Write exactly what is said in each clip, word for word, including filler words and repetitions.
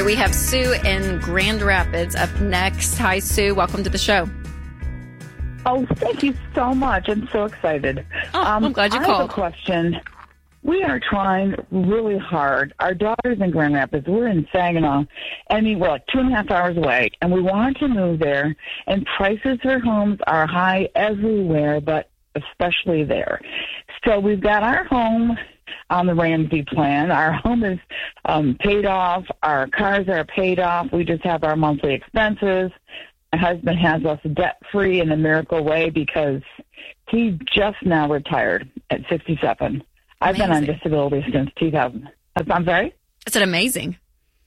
right, we have Sue in Grand Rapids up next. Hi, Sue. Welcome to the show. Oh, thank you so much. I'm so excited. Oh, um, I'm glad you I called. I have a question. We are trying really hard. Our daughter's in Grand Rapids. We're in Saginaw. I mean, we're like two and a half hours away, and we wanted to move there, and prices for homes are high everywhere, but especially there. So we've got our home on the Ramsey plan. Our home is um, paid off. Our cars are paid off. We just have our monthly expenses. My husband has us debt-free in a miracle way because he just now retired at sixty-seven. I've Amazing. been on disability since two thousand. I'm sorry? I said amazing.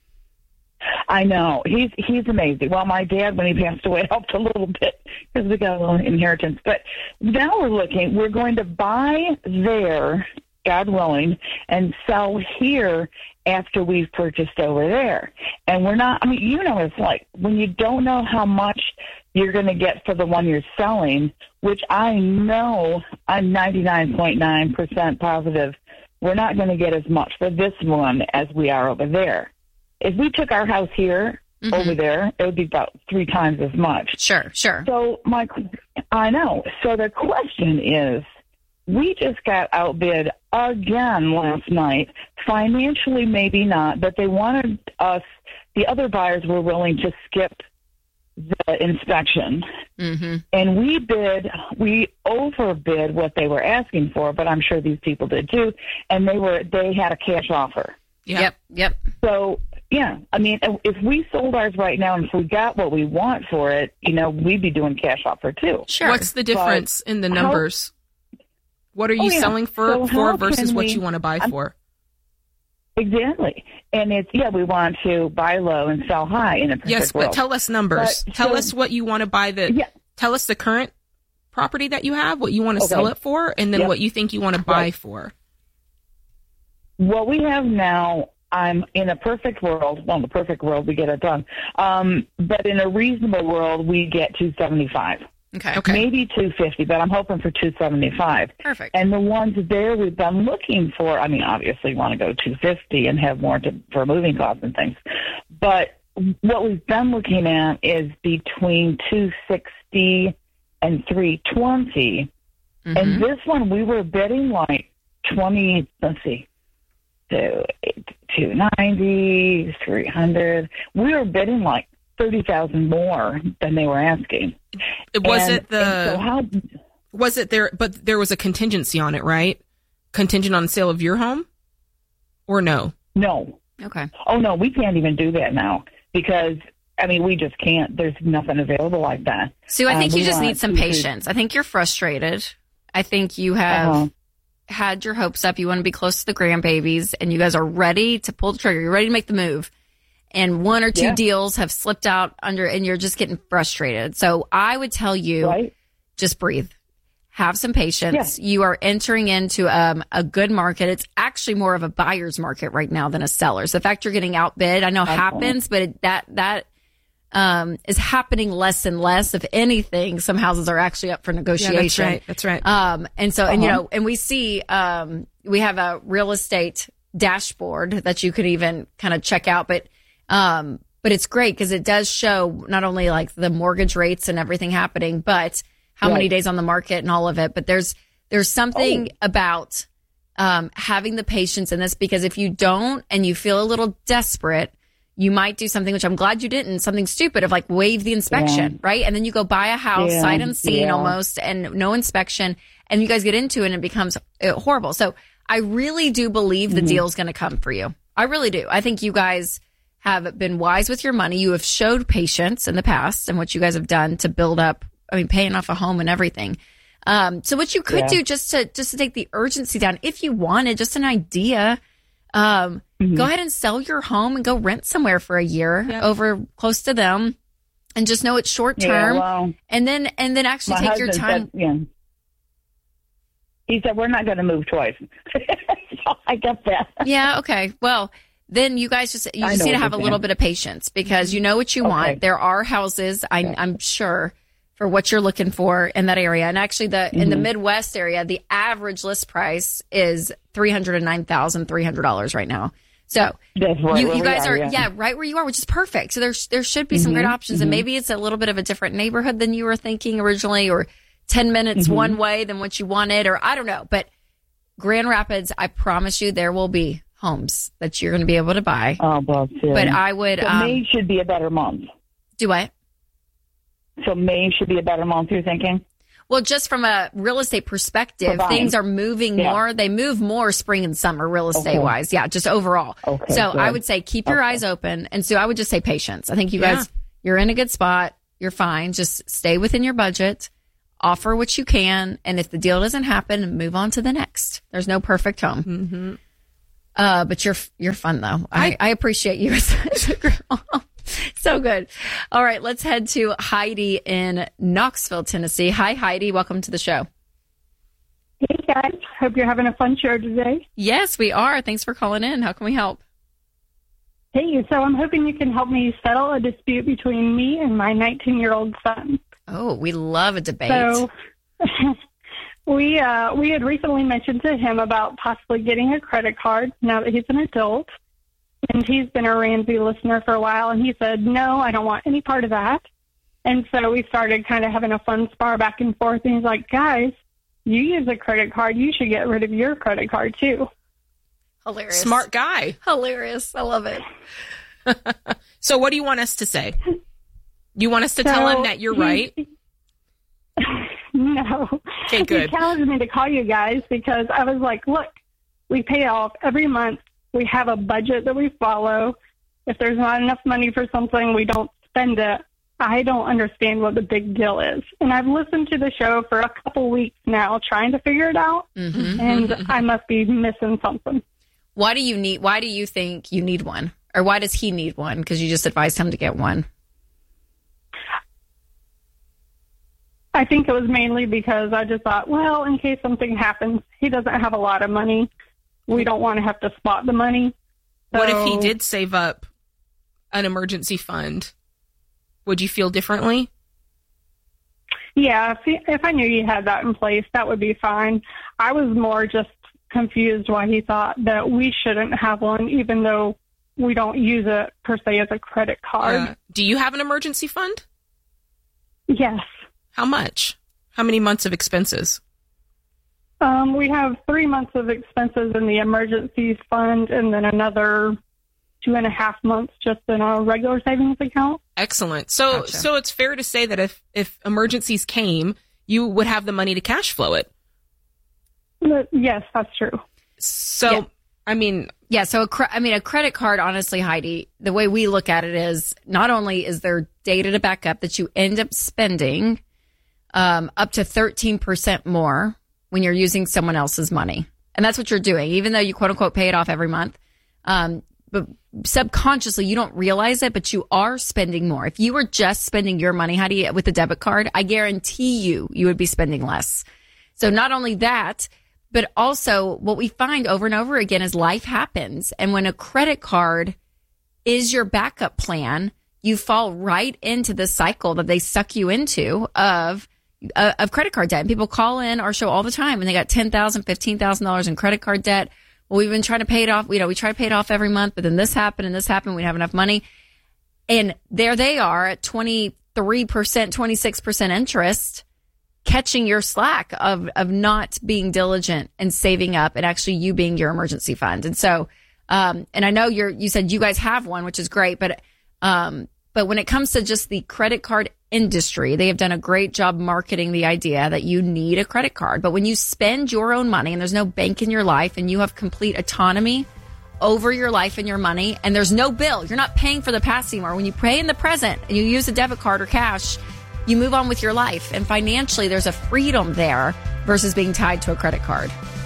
I know. He's he's amazing. Well, my dad, when he passed away, helped a little bit because we got a little inheritance. But now we're looking. We're going to buy there, God willing, and sell here after we've purchased over there. And we're not, I mean, you know, it's like when you don't know how much you're going to get for the one you're selling, which I know I'm ninety-nine point nine percent positive we're not going to get as much for this one as we are over there. If we took our house here, mm-hmm. over there, it would be about three times as much. Sure, sure. So my, I know. So the question is, we just got outbid again last night. Financially, maybe not, but they wanted us, the other buyers were willing to skip the inspection. Mm-hmm. And we bid, we overbid what they were asking for, but I'm sure these people did too. And they were, they had a cash offer. Yep, yep. yep. So, yeah, I mean, if we sold ours right now and if we got what we want for it, you know, we'd be doing cash offer too. Sure. What's the difference but in the numbers? How, what are you oh, yeah. selling for, so for versus what we, you want to buy I'm, for? Exactly. And it's, yeah, we want to buy low and sell high in a perfect Yes, but world. tell us numbers. But, tell so, us what you want to buy the, yeah. tell us the current property that you have, what you want to okay. sell it for, and then yep. what you think you want to buy right. for. What we have now, I'm in a perfect world. Well, in the perfect world, we get it done. Um, but in a reasonable world, we get two seventy-five. Okay. okay. Maybe two fifty, but I'm hoping for two seventy-five. Perfect. And the ones there we've been looking for, I mean, obviously want to go two fifty and have more to, for moving costs and things. But what we've been looking at is between two sixty and three twenty. Mm-hmm. And this one, we were bidding like twenty, let's see, two ninety, three hundred. We were bidding like thirty thousand more than they were asking. Was and, it the, so how, was it there, but there was a contingency on it, right? Contingent on the sale of your home or no? No. Okay. Oh no, we can't even do that now because, I mean, we just can't, there's nothing available like that. Sue, I think um, you just need some patience. I think you're frustrated. I think you have uh-huh. had your hopes up. You want to be close to the grandbabies and you guys are ready to pull the trigger. You're ready to make the move. And one or two yeah. deals have slipped out under, and you're just getting frustrated. So I would tell you, right. just breathe. Have some patience. Yeah. You are entering into um, a good market. It's actually more of a buyer's market right now than a seller's. The fact you're getting outbid, I know okay. happens, but it, that that um, is happening less and less. If anything, some houses are actually up for negotiation. Yeah, that's right. That's right. Um, and so, uh-huh. and you know, and we see um, we have a real estate dashboard that you could even kind of check out, but. Um, but it's great because it does show not only like the mortgage rates and everything happening, but how right. many days on the market and all of it. But there's, there's something oh. about, um, having the patience in this, because if you don't, and you feel a little desperate, you might do something, which I'm glad you didn't, something stupid of like waive the inspection, yeah. right? And then you go buy a house, yeah. sight unseen yeah. almost, and no inspection. And you guys get into it and it becomes horrible. So I really do believe the mm-hmm. deal's going to come for you. I really do. I think you guys have been wise with your money. You have showed patience in the past and what you guys have done to build up, I mean, paying off a home and everything. Um, so what you could yeah. do just to, just to take the urgency down, if you wanted, just an idea, um, mm-hmm. go ahead and sell your home and go rent somewhere for a year yep. over close to them and just know it's short term. Yeah, well, and then, and then actually take your time. Said, yeah. He said, we're not going to move twice. So I get that. Yeah. Okay. Well, then you guys just, you just need to have a little bit of patience because you know what you okay. want. There are houses, I, okay. I'm sure, for what you're looking for in that area. And actually, the mm-hmm. in the Midwest area, the average list price is three hundred nine thousand three hundred dollars right now. So That's right you, you guys are, are, yeah. yeah, right where you are, which is perfect. So there, there should be some mm-hmm, great options. Mm-hmm. And maybe it's a little bit of a different neighborhood than you were thinking originally, or ten minutes mm-hmm. one way than what you wanted, or I don't know. But Grand Rapids, I promise you, there will be homes that you're going to be able to buy. Oh, well, too. But I would. So um, May should be a better month. Do what? So May should be a better month, you're thinking? Well, just from a real estate perspective, things are moving yeah. more. They move more spring and summer real estate okay. wise. Yeah, just overall. Okay, so good. I would say keep your okay. eyes open. And so I would just say patience. I think you guys, yeah. you're in a good spot. You're fine. Just stay within your budget. Offer what you can. And if the deal doesn't happen, move on to the next. There's no perfect home. Mm-hmm. Uh, but you're, you're fun though. I, I, I appreciate you as a girl. So good. All right, let's head to Heidi in Knoxville, Tennessee. Hi, Heidi. Welcome to the show. Hey, guys. Hope you're having a fun show today. Yes, we are. Thanks for calling in. How can we help? Hey, so I'm hoping you can help me settle a dispute between me and my nineteen-year-old son. Oh, we love a debate. So we, uh, we had recently mentioned to him about possibly getting a credit card now that he's an adult. And he's been a Ramsey listener for a while, and he said, no, I don't want any part of that. And so we started kind of having a fun spar back and forth, and he's like, guys, you use a credit card. You should get rid of your credit card, too. Hilarious. Smart guy. Hilarious. I love it. So what do you want us to say? You want us to so tell him that you're he, right? No. Okay, good. He challenged me to call you guys because I was like, look, we pay off every month. We have a budget that we follow. If there's not enough money for something, we don't spend it. I don't understand what the big deal is. And I've listened to the show for a couple weeks now trying to figure it out, mm-hmm. and I must be missing something. Why do you need, why do you think you need one? Or why does he need one? Because you just advised him to get one. I think it was mainly because I just thought, well, in case something happens, he doesn't have a lot of money. We don't want to have to spot the money. So, what if he did save up an emergency fund? Would you feel differently? Yeah, if, he, if I knew you had that in place, that would be fine. I was more just confused why he thought that we shouldn't have one, even though we don't use it per se as a credit card. Uh, do you have an emergency fund? Yes. How much? How many months of expenses? Um, we have three months of expenses in the emergency fund and then another two and a half months just in our regular savings account. Excellent. So, gotcha. So it's fair to say that if, if emergencies came, you would have the money to cash flow it. But yes, that's true. So, yeah. I mean, yeah. So, a cre- I mean, a credit card, honestly, Heidi, the way we look at it is not only is there data to back up that you end up spending um, up to thirteen percent more when you're using someone else's money. And that's what you're doing, even though you quote unquote pay it off every month. Um, but subconsciously, you don't realize it, but you are spending more. If you were just spending your money, how do you, with a debit card, I guarantee you, you would be spending less. So not only that, but also what we find over and over again is life happens. And when a credit card is your backup plan, you fall right into the cycle that they suck you into of Uh, of credit card debt. And people call in our show all the time and they got ten thousand dollars, fifteen thousand dollars in credit card debt. Well, we've been trying to pay it off. You know, we try to pay it off every month, but then this happened and this happened. We didn't have enough money. And there they are at twenty-three percent, twenty-six percent interest, catching your slack of, of not being diligent and saving up and actually you being your emergency fund. And so, um, and I know you're, you said you guys have one, which is great, but, um, but when it comes to just the credit card industry, they have done a great job marketing the idea that you need a credit card. But when you spend your own money and there's no bank in your life and you have complete autonomy over your life and your money and there's no bill, you're not paying for the past anymore. When you pay in the present and you use a debit card or cash, you move on with your life. And financially, there's a freedom there versus being tied to a credit card.